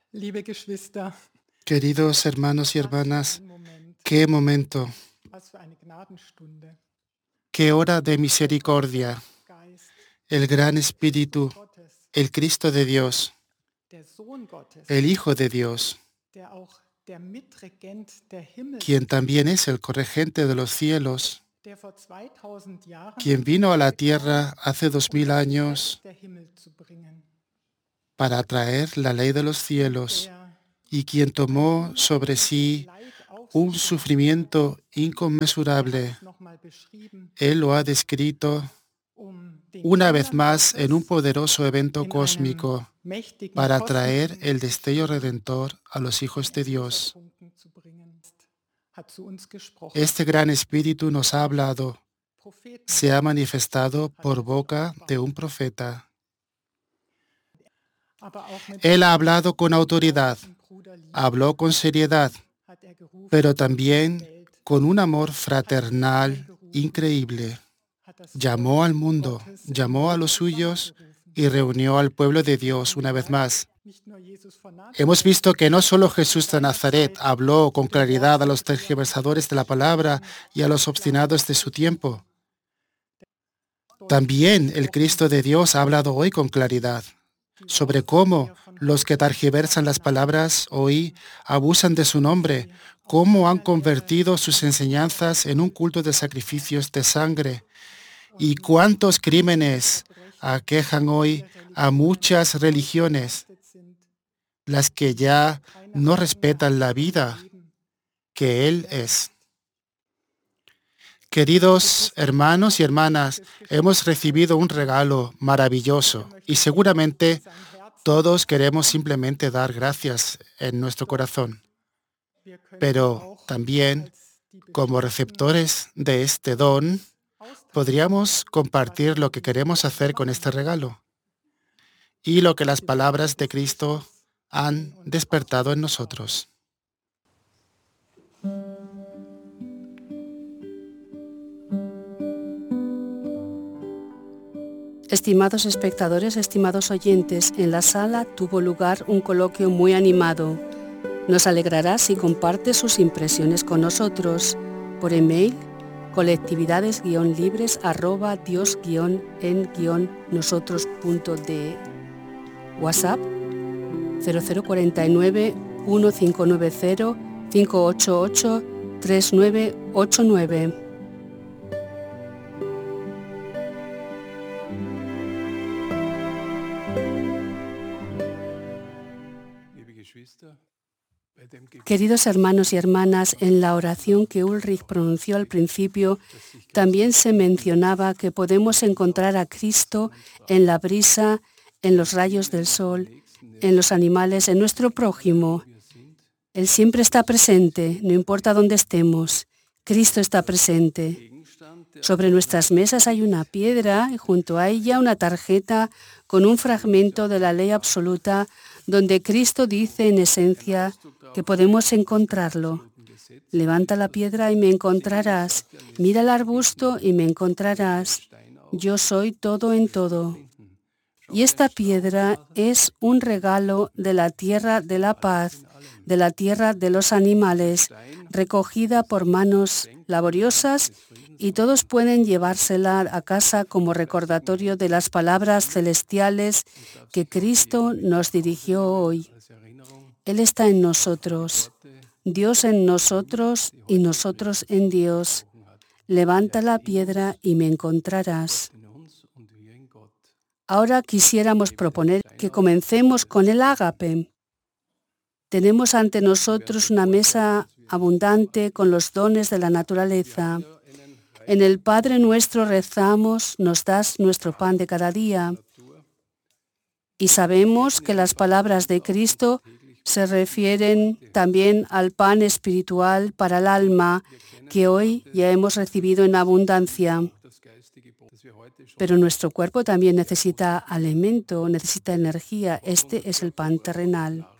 Liebe Geschwister, Queridos hermanos y was für hermanas, ein Moment, qué momento, was für eine Gnadenstunde. qué hora de Der misericordia. Geist, El gran der Espíritu, Christus Gottes, el Cristo de Dios, der Sohn Gottes, el Hijo de Dios, der auch der Mitregent der Himmel quien ist, también es el corregente de los cielos, der vor 2000 Jahren quien auf die vino a la Erde tierra kam, hace 2000 das años Gesetz der Himmel zu bringen. para traer la ley de los cielos Der y quien tomó ein sobre sí Leid auf un sich genommen sufrimiento hat. Er hat inconmensurable. es nochmal beschrieben, Él lo ha descrito den una vez Kindern más en un Gottes poderoso evento in einem cósmico mächtigen para traer kosmischen el destello Ziel redentor a los hijos de zu dieser Dios. Punkten zu bringen. Hat zu uns gesprochen. Este gran Espíritu nos ha hablado, Propheten se ha manifestado hat por er sich boca de un offenbart. profeta. Aber auch mit Él ha einem hablado con autoridad, großen Bruderliebe habló con seriedad, hat er gerufen, pero die también Welt con un amor hat fraternal hineingerufen, increíble. hat das Llamó al Volk mundo, Gottes llamó a erneut los suyos zusammengerufen. y reunió al pueblo de Wir Dios haben una vez gemerkt, más. nicht nur Jesus von Hemos Nazareth visto que no solo hat zu Jesús de seiner Nazaret Zeit habló con mit dem claridad a los Wortverkehr und tergiversadores de la palabra Auslegern y a los klar obstinados de su ausgesprochen, tiempo. deutlich También el gesprochen, Cristo de Dios ha hablado hoy con claridad die sobre cómo Wortverkehr von los que heute tergiversan las Schabernack palabras hoy betreiben, abusan de su nombre, die aus cómo han seiner Lehre convertido sus ein enseñanzas en un culto de Opfer sacrificios de sangre y und cuántos wie viele crímenes Verbrechen aquejan hoy viele a Religionen muchas heute religiones, belastet sind, las que die ya keine no Ahnung mehr respetan haben la von dem vida Leben, que das Él er es. ist. Queridos hermanos y Ein hermanas, großes Geschenk hemos recibido un regalo Wir maravilloso y möchten seguramente sein Herzen todos queremos öffnen. simplemente dar gracias en nuestro Doch corazón, wir könnten pero auch también als die como Beschenkten receptores de este don austauschen, podríamos was compartir wir lo mit que diesem queremos Geschenk hacer con machen este wollen. regalo y lo que las Die Wahrheit palabras de des Cristo Wissens in han uns despertado en ausgesprochen. nosotros. Estimados espectadores, estimados oyentes, en la sala tuvo lugar un coloquio muy animado. Nos alegrará si comparte sus impresiones con nosotros por email colectividades-libres@dios-en-nosotros.de, WhatsApp 0049 1590 588 3989. Queridos hermanos y hermanas, en la oración que Ulrich pronunció al principio, también se mencionaba que podemos encontrar a Cristo en la brisa, en los rayos del sol, en los animales, en nuestro prójimo. Él siempre está presente, no importa dónde estemos. Cristo está presente. Sobre nuestras mesas hay una piedra y junto a ella una tarjeta con un fragmento de la ley absoluta donde Cristo dice en esencia que podemos encontrarlo. Levanta la piedra y me encontrarás. Mira el arbusto y me encontrarás. Yo soy todo en todo. Y esta piedra es un regalo de la tierra de la paz, de la tierra de los animales, recogida por manos laboriosas, y todos pueden llevársela a casa como recordatorio de las palabras celestiales que Cristo nos dirigió hoy. Él está en nosotros, Dios en nosotros y nosotros en Dios. Levanta la piedra y me encontrarás. Ahora quisiéramos proponer que comencemos con el ágape. Tenemos ante nosotros una mesa abundante con los dones de la naturaleza. En el Padre nuestro rezamos, nos das nuestro pan de cada día. Y sabemos que las palabras de Cristo se refieren también al pan espiritual para el alma, que hoy ya hemos recibido en abundancia. Pero nuestro cuerpo también necesita alimento, necesita energía. Este es el pan terrenal.